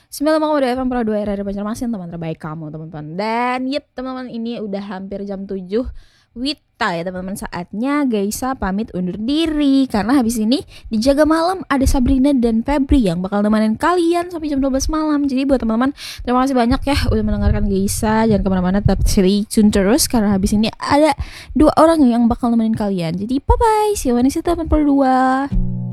95,2 FM Pro 2 RRI Banjarmasin, teman terbaik kamu teman-teman. Dan yep teman-teman, ini udah hampir jam 7 Wita ya teman-teman. Saatnya Gaisa pamit undur diri, karena habis ini di Jaga Malam ada Sabrina dan Febri yang bakal nemenin kalian sampai jam 12 malam. Jadi buat teman-teman, terima kasih banyak ya udah mendengarkan Gaisa. Jangan kemana-mana, tetap stay tune terus, karena habis ini ada 2 orang yang bakal nemenin kalian. Jadi bye-bye, see you on 82.